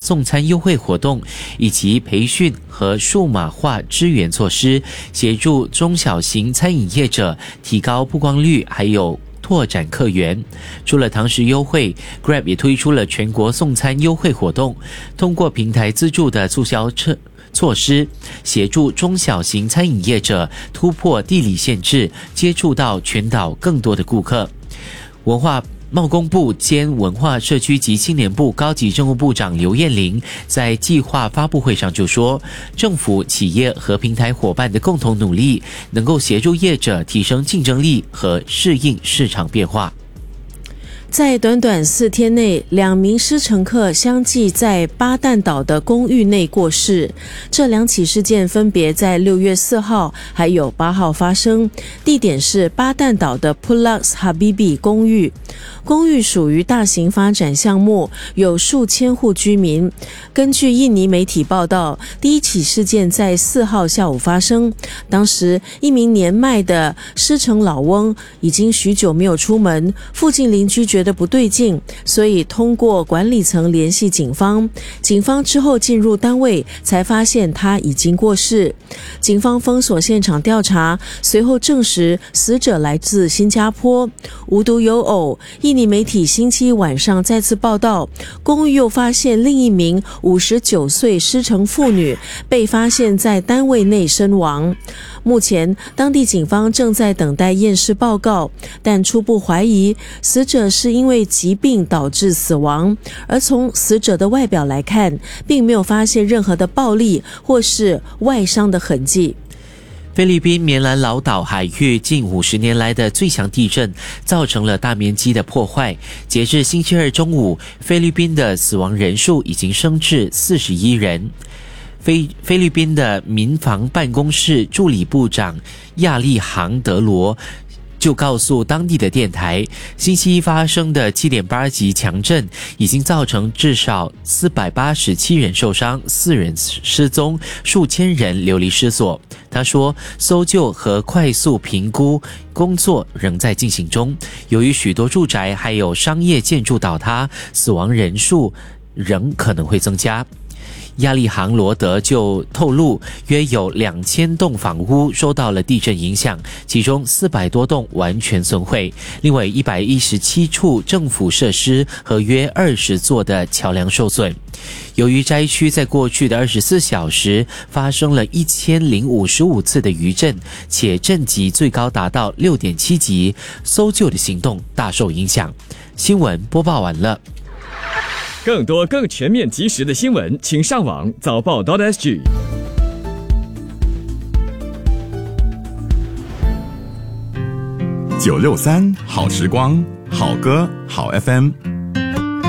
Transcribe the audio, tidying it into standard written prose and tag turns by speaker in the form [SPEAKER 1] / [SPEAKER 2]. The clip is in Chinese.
[SPEAKER 1] 送餐优惠活动，以及培训和数码化支援措施，协助中小型餐饮业者提高曝光率，还有拓展客源。除了堂食优惠， Grab 也推出了全国送餐优惠活动，通过平台资助的促销措施，协助中小型餐饮业者突破地理限制，接触到全岛更多的顾客。文化贸工部兼文化社区及青年部高级政务部长刘燕玲在计划发布会上就说，政府、企业和平台伙伴的共同努力，能够协助业者提升竞争力和适应市场变化。
[SPEAKER 2] 在短短4天内，2名失乘客相继在巴旦岛的公寓内过世。这2起事件分别在6月4号还有8号发生，地点是巴旦岛的 Pulaks Habibi 公寓。公寓属于大型发展项目，有数千户居民。根据印尼媒体报道，第1起事件在4号下午发生，当时一名年迈的失乘老翁已经许久没有出门，附近邻居觉得不对劲，所以通过管理层联系警方。警方之后进入单位，才发现他已经过世。警方封锁现场调查，随后证实死者来自新加坡。无独有偶，印尼媒体星期一晚上再次报道，公寓又发现另一名59岁失乘妇女被发现在单位内身亡。目前当地警方正在等待验尸报告，但初步怀疑死者是因为疾病导致死亡，而从死者的外表来看，并没有发现任何的暴力或是外伤的痕迹。
[SPEAKER 1] 菲律宾棉兰老岛海域近50年来的最强地震造成了大面积的破坏。截至星期二中午，菲律宾的死亡人数已经升至41人。菲律宾的民防办公室助理部长亚利杭德罗就告诉当地的电台，星期一发生的7.8级强震已经造成至少487人受伤，4人失踪，数千人流离失所。他说，搜救和快速评估工作仍在进行中，由于许多住宅还有商业建筑倒塌，死亡人数仍可能会增加。亚利杭罗德就透露，约有2000栋房屋受到了地震影响，其中400多栋完全损毁，另外117处政府设施和约20座的桥梁受损。由于灾区在过去的24小时发生了1055次的余震，且震级最高达到6.7级，搜救的行动大受影响。新闻播报完了。
[SPEAKER 3] 更多更全面及时的新闻，请上网早报.sg。
[SPEAKER 4] 963好时光，好歌好 FM。